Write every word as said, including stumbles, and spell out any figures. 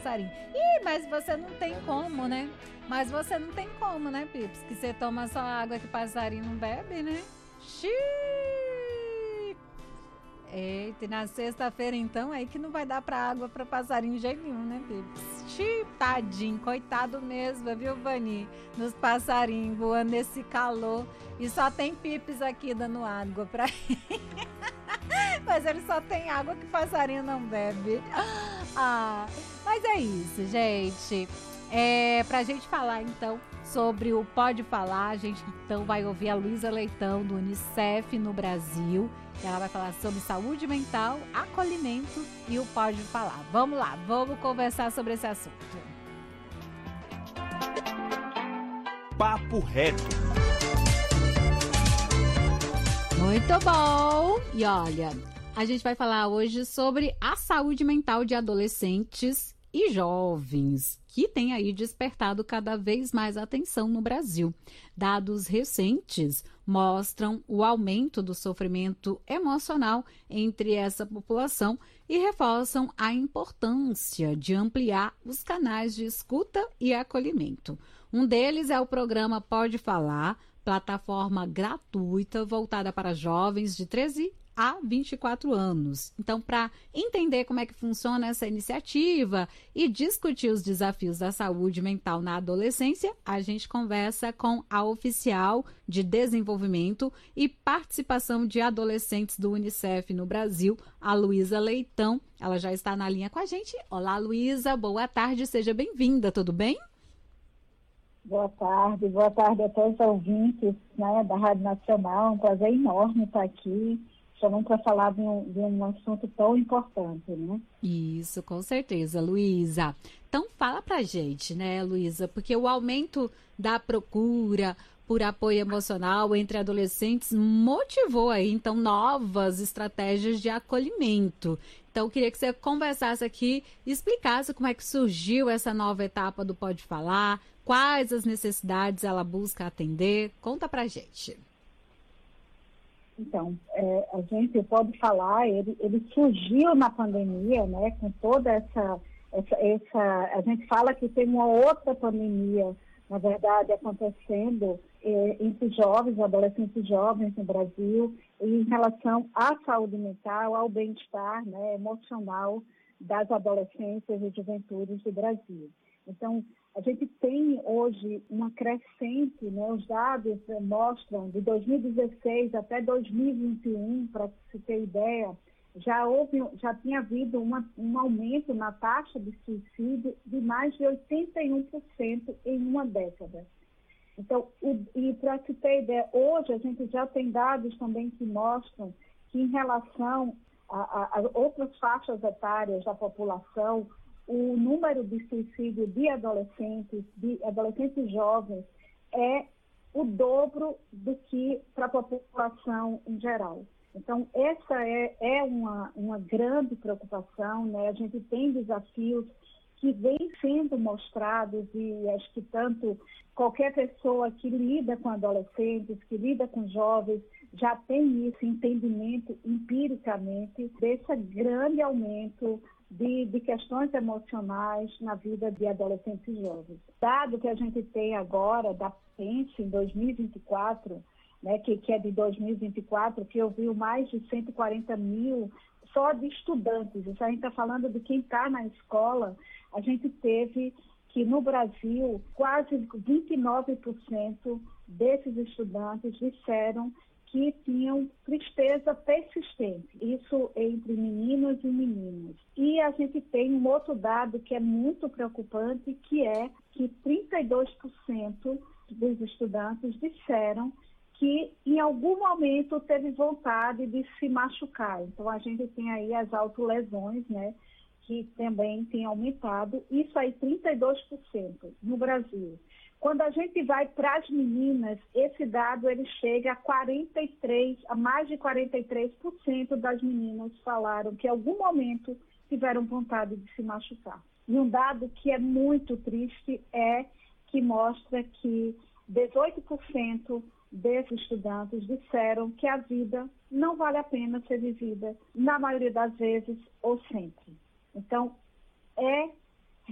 passarinho. Ih, mas você não tem como, né? Mas você não tem como, né, Pips? Que você toma só água que passarinho não bebe, né? Xiii! Eita, e na sexta-feira, então, aí que não vai dar pra água pra passarinho de jeito nenhum, né, Pips? Xiii, tadinho, coitado mesmo, viu, Vani? Nos passarinhos voando nesse calor. E só tem Pips aqui dando água pra ele. Mas ele só tem água que passarinho não bebe. Ah, mas é isso, gente. É, pra gente falar, então, sobre o Pode Falar, a gente então vai ouvir a Luísa Leitão, do Unicef no Brasil. Ela vai falar sobre saúde mental, acolhimento e o Pode Falar. Vamos lá, vamos conversar sobre esse assunto. Papo Reto. Muito bom! E olha, a gente vai falar hoje sobre a saúde mental de adolescentes e jovens, que tem aí despertado cada vez mais atenção no Brasil. Dados recentes mostram o aumento do sofrimento emocional entre essa população e reforçam a importância de ampliar os canais de escuta e acolhimento. Um deles é o programa Pode Falar, plataforma gratuita voltada para jovens de treze a vinte e quatro anos. Então, para entender como é que funciona essa iniciativa e discutir os desafios da saúde mental na adolescência, a gente conversa com a oficial de desenvolvimento e participação de adolescentes do Unicef no Brasil, a Luísa Leitão. Ela já está na linha com a gente. Olá, Luísa, boa tarde, seja bem-vinda, tudo bem? Boa tarde, boa tarde a todos os ouvintes, né, da Rádio Nacional. Um prazer enorme estar aqui, chamando para falar de um, de um assunto tão importante, né? Isso, com certeza, Luísa. Então fala pra gente, né, Luísa, porque o aumento da procura por apoio emocional entre adolescentes motivou aí, então, novas estratégias de acolhimento. Então, eu queria que você conversasse aqui, explicasse como é que surgiu essa nova etapa do Pode Falar, quais as necessidades ela busca atender. Conta pra gente. Então, é, a gente pode falar, ele, ele surgiu na pandemia, né, com toda essa, essa, essa, a gente fala que tem uma outra pandemia, na verdade, acontecendo é, entre jovens, adolescentes jovens no Brasil, em relação à saúde mental, ao bem-estar, né, emocional das adolescências e juventudes do Brasil. Então, a gente tem hoje uma crescente, né, os dados mostram de dois mil e dezesseis até dois mil e vinte e um, para se ter ideia, já, houve, já tinha havido uma, um aumento na taxa de suicídio de mais de oitenta e um por cento em uma década. Então, o, e para se ter ideia, hoje a gente já tem dados também que mostram que em relação a, a, a outras faixas etárias da população, o número de suicídio de adolescentes, de adolescentes jovens, é o dobro do que para a população em geral. Então, essa é, é uma, uma grande preocupação, né? A gente tem desafios que vêm sendo mostrados e acho que tanto qualquer pessoa que lida com adolescentes, que lida com jovens, já tem esse entendimento empiricamente desse grande aumento De, de questões emocionais na vida de adolescentes e jovens. Dado que a gente tem agora da PENSE em dois mil e vinte e quatro, né, que, que é de dois mil e vinte e quatro, que ouviu mais de cento e quarenta mil só de estudantes. Isso a gente está falando de quem está na escola. A gente teve que no Brasil quase vinte e nove por cento desses estudantes disseram que tinham tristeza persistente, isso entre meninos e meninas. E a gente tem um outro dado que é muito preocupante, que é que trinta e dois por cento dos estudantes disseram que em algum momento teve vontade de se machucar. Então a gente tem aí as autolesões, né, que também tem aumentado, isso aí trinta e dois por cento no Brasil. Quando a gente vai para as meninas, esse dado ele chega a quarenta e três, a mais de quarenta e três por cento das meninas falaram que em algum momento tiveram vontade de se machucar. E um dado que é muito triste é que mostra que dezoito por cento desses estudantes disseram que a vida não vale a pena ser vivida, na maioria das vezes ou sempre. Então, é